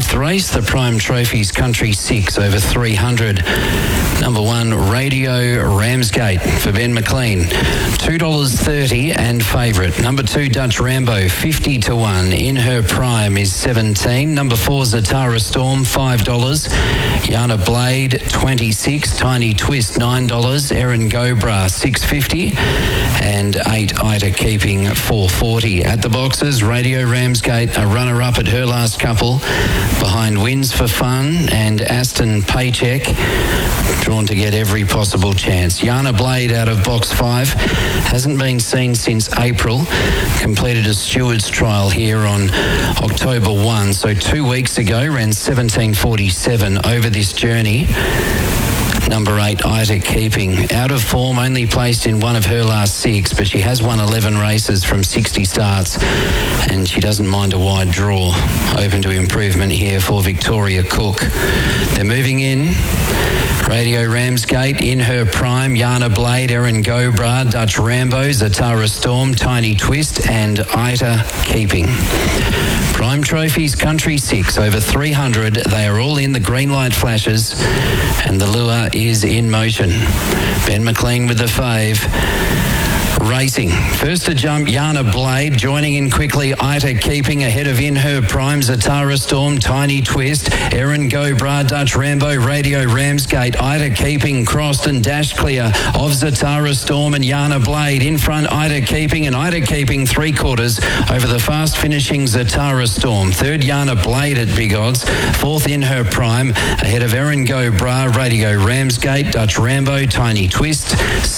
6th race, the Prime Trophies Country 6 over 300. Number 1, Radio Ramsgate for Ben McLean, $2.30 and favourite. Number 2, Dutch Rambo, 50 to 1. In Her Prime is 17. Number 4, Zatara Storm, $5. Yana Blade, 26. Tiny Twist, $9. Erin Gobra, $6.50. And 8, Ida Keeping, $4.40. At the boxes, Radio Ramsgate, a runner-up at her last couple, behind Wins for Fun and Aston Paycheck, drawn to get every possible chance. Yana Blade out of box 5, hasn't been seen since April, completed a steward's trial here on October 1, so 2 weeks ago, ran 17:47 over this journey. Number 8, Ida Keeping. Out of form, only placed in one of her last 6, but she has won 11 races from 60 starts, and she doesn't mind a wide draw. Open to improvement here for Victoria Cook. They're moving in. Radio Ramsgate, In Her Prime, Yana Blade, Erin Gobra, Dutch Rambo, Zatara Storm, Tiny Twist, and Ida Keeping. Prime Trophies Country 6 over 300. They are all in. The green light flashes and the lure is in motion. Ben McLean with the fave. Racing. First to jump, Yana Blade. Joining in quickly, Ida Keeping ahead of In Her Prime, Zatara Storm, Tiny Twist, Erin Gobra, Dutch Rambo, Radio Ramsgate. Ida Keeping crossed and dashed clear of Zatara Storm and Yana Blade. In front, Ida Keeping, and Ida Keeping 3/4 over the fast finishing Zatara Storm. Third, Yana Blade at big odds. Fourth, In Her Prime ahead of Erin Gobra, Radio Ramsgate, Dutch Rambo, Tiny Twist,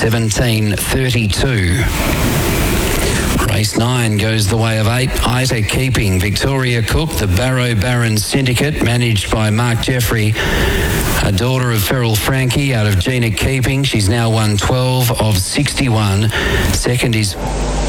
17:32. Race 9 goes the way of 8, Ida Keeping. Victoria Cook, the Barrow Baron Syndicate, managed by Mark Jeffrey, a daughter of Ferrell Frankie out of Gina Keeping. She's now won 12 of 61. Second is